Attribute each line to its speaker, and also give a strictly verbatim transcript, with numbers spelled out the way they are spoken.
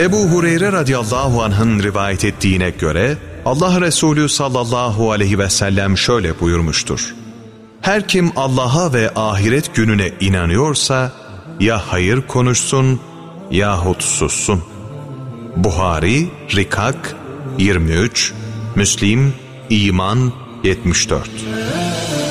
Speaker 1: Ebu Hureyre radıyallahu anh'ın rivayet ettiğine göre Allah Resulü sallallahu aleyhi ve sellem şöyle buyurmuştur: her kim Allah'a ve ahiret gününe inanıyorsa ya hayır konuşsun yahut sussun. Buhari, Rikak yirmi üç, Müslim, İman yetmiş dört.